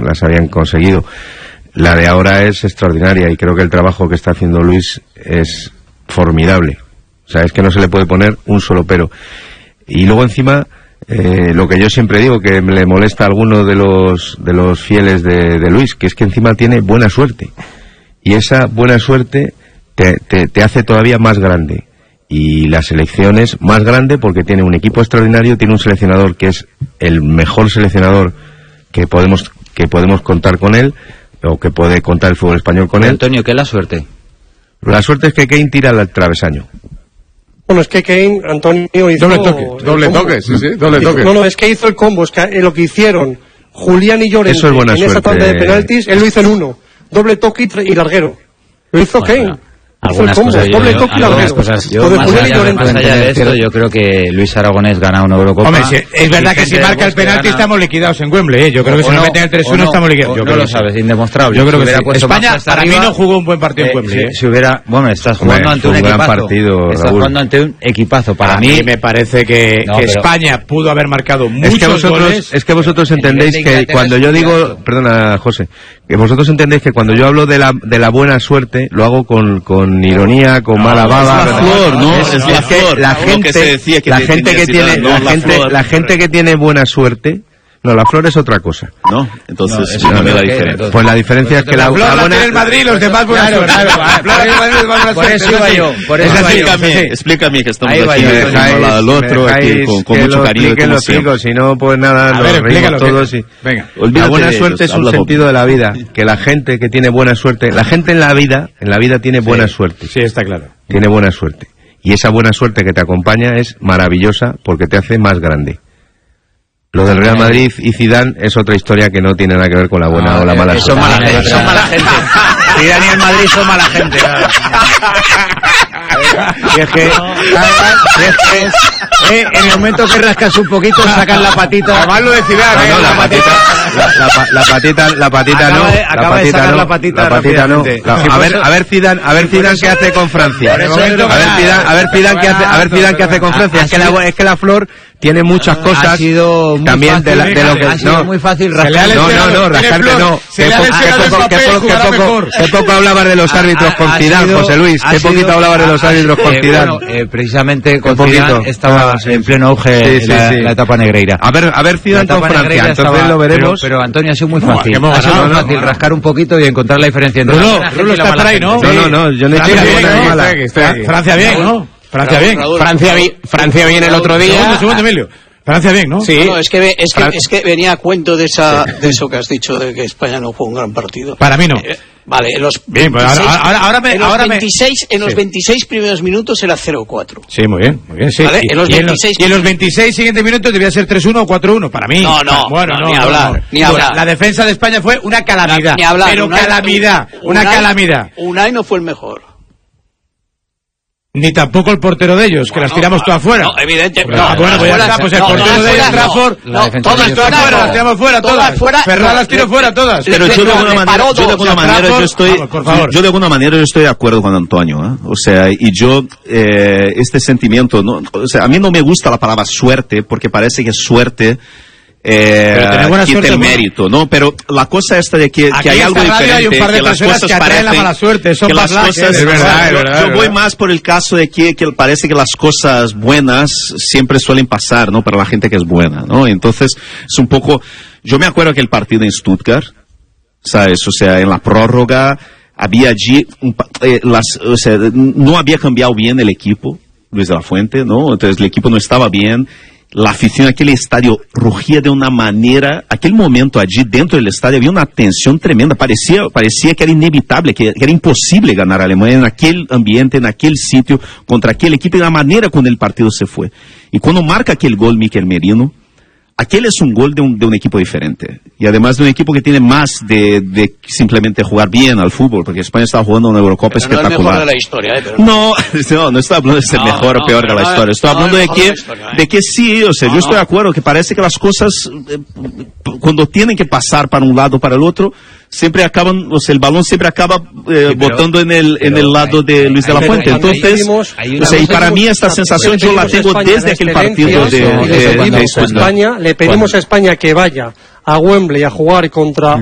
las habían conseguido. La de ahora es extraordinaria y creo que el trabajo que está haciendo Luis es formidable. O sea, es que no se le puede poner un solo pero. Y luego encima, lo que yo siempre digo, que le molesta a alguno de los fieles de Luis, que es que encima tiene buena suerte. Y esa buena suerte te hace todavía más grande. Y la selección es más grande porque tiene un equipo extraordinario, tiene un seleccionador que es el mejor seleccionador que podemos contar con él, o que puede contar el fútbol español con él. Antonio, ¿qué es la suerte? La suerte es que Kane tira al travesaño. Bueno, es que Kane, Antonio hizo... Doble toque. No, es que hizo el combo, es que lo que hicieron Julián y Llorente eso es buena en suerte. esa tanda de penaltis, él lo hizo en uno. Doble toque y larguero. Lo hizo Kane. Algunas cosas, doble toque y larguero. Más allá de esto, yo creo que Luis Aragonés gana una Eurocopa. Hombre, es verdad que si marca el penalti estamos liquidados en Wembley, Yo creo que si nos meten el 3-1 estamos liquidados. No lo sabes, indemostrable. Yo creo que España para mí no jugó un buen partido en Wembley. Si hubiera... Bueno, estás jugando ante un equipazo. Estás jugando ante un equipazo. Para mí me parece que España pudo haber marcado muchos goles. Es que vosotros entendéis que cuando yo digo... Perdona, José. Que vosotros entendéis que cuando yo hablo de la buena suerte, lo hago con ironía, con mala baba. Es la flor, ¿no? Es la flor. La gente que tiene buena suerte, no, la flor es otra cosa. No, entonces dígame la diferencia. Pues la diferencia es que la flor la tiene el Madrid y los demás buena suerte. Por eso iba yo. Explícame que estamos aquí al otro, aquí con mucho cariño. Que lo explico, si no, pues nada, nos reímos todos. Venga. La buena suerte es un sentido de la vida, que la gente que tiene buena suerte, la gente en la vida tiene buena suerte. Sí, está claro. Tiene buena suerte. Y esa buena suerte que te acompaña es maravillosa porque te hace más grande. Lo del Real Madrid y Zidane es otra historia que no tiene nada que ver con la buena o la mala suerte. Son mala gente. Zidane y el Madrid son mala gente. Y es que en el momento que rascas un poquito sacan la patita. Además lo de Zidane, la patita no. La patita no. A ver Zidane qué hace con Francia. A ver Zidane qué hace con Francia. Es que la flor tiene muchas cosas también de lo que ha sido muy fácil rascar. Rascarte no. Qué poco hablabas de los árbitros con Zidane, José Luis. Qué poquito hablabas de los árbitros con Zidane. Precisamente con Zidane estaba en pleno auge la etapa negreira. A ver Zidane con Francia, entonces lo veremos. Pero Antonio, ha sido muy fácil. Ha sido muy fácil rascar un poquito y encontrar la diferencia entre Rulo está por ahí, ¿no? No, yo no he dicho nada mala. Francia bien, ¿no? Francia bien el otro día. Segundo, Emilio. Francia bien, ¿no? Sí. No, es que venía a cuento de eso que has dicho, de que España no fue un gran partido. Para mí no. Vale, en los 26 primeros minutos era 0-4. Sí, muy bien. Sí. ¿Vale? Y en los 26 siguientes minutos debía ser 3-1 o 4-1, para mí. Ni hablar. La defensa de España fue una calamidad. Ni hablar. Pero una calamidad. Unai no fue el mejor. Ni tampoco el portero de ellos, que las tiramos todas fuera. No, evidentemente. Pues ya está, pues el portero de ellos, Trafford, todas fuera, las tiramos fuera, todas. Ferran las tiró fuera, todas. Pero yo de alguna manera yo estoy de acuerdo con Antonio, ¿eh? O sea, y yo, este sentimiento, ¿no? O sea, a mí no me gusta la palabra suerte, porque parece que suerte quita el mérito, ¿no? Pero la cosa esta de que hay algo diferente, hay un par de que las cosas que parecen la mala suerte, son que las cosas, es verdad, yo voy más por el caso de que parece que las cosas buenas siempre suelen pasar, ¿no? Para la gente que es buena, ¿no? Entonces, es un poco, yo me acuerdo que el partido en Stuttgart, ¿sabes? O sea, en la prórroga había allí o sea, no había cambiado bien el equipo, Luis de la Fuente, ¿no? Entonces el equipo no estaba bien. La afición, aquel estadio rugía de una manera, aquel momento allí dentro del estadio había una tensión tremenda, parecía que era inevitable, que era imposible ganar a Alemania en aquel ambiente, en aquel sitio, contra aquel equipo, y la manera con el partido se fue. Y cuando marca aquel gol Mikel Merino, aquel es un gol de un equipo diferente. Y además de un equipo que tiene más de simplemente jugar bien al fútbol, porque España estaba jugando una Eurocopa espectacular. No es mejor de la historia, pero... No estoy hablando de ser mejor o peor de la historia. Estoy hablando de que sí, o sea, yo estoy de acuerdo, que parece que las cosas, cuando tienen que pasar para un lado o para el otro, siempre acaban, o sea, el balón siempre acaba botando en el lado de Luis de la Fuente. Entonces, o sea, y para mí esta sensación yo la tengo desde aquel partido de España. Le pedimos a España que vaya a Wembley a jugar contra